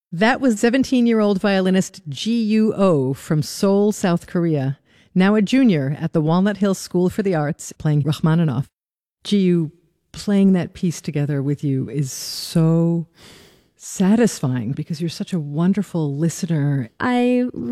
That was 17-year-old violinist Ji Oh from Seoul, South Korea, now a junior at the Walnut Hills School for the Arts, playing Rachmaninoff. Ji, playing that piece together with you is so satisfying because you're such a wonderful listener. I